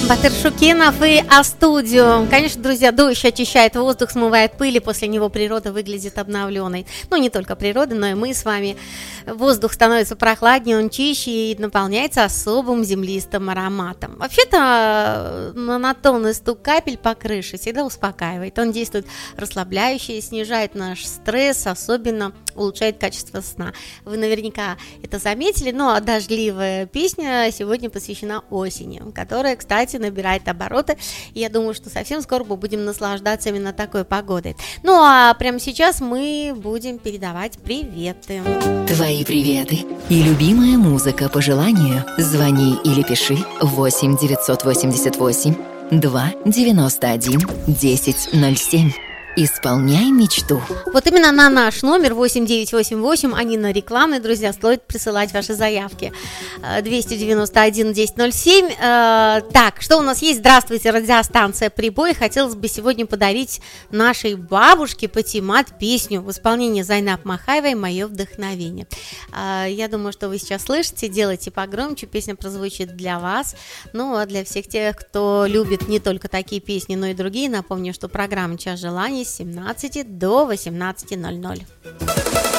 Батыр Шукенов и А-студио. Конечно, друзья, дождь очищает воздух, смывает пыль, и после него природа выглядит обновленной. Ну, не только природа, но и мы с вами. Воздух становится прохладнее, он чище и наполняется особым землистым ароматом. Вообще-то, монотонный стук капель по крыше всегда успокаивает. Он действует расслабляюще, снижает наш стресс, особенно улучшает качество сна. Вы наверняка это заметили, но дождливая песня сегодня посвящена осени, которая, кстати, набирает обороты. И я думаю, что совсем скоро мы будем наслаждаться именно такой погодой. Ну а прямо сейчас мы будем передавать приветы. Твои приветы и любимая музыка по желанию. Звони или пиши 8 988 2 91 1007. Исполняй мечту. Вот именно на наш номер 8988, а не на рекламный, друзья, стоит присылать ваши заявки. 291 1007. Так, что у нас есть? Здравствуйте, радиостанция «Прибой». Хотелось бы сегодня подарить нашей бабушке Патимат песню в исполнении Зайнаб Махаевой «Мое вдохновение». Я думаю, что вы сейчас слышите, делайте погромче, песня прозвучит для вас. Ну, а для всех тех, кто любит не только такие песни, но и другие, напомню, что программа «Час желаний» с 17 до 18:00.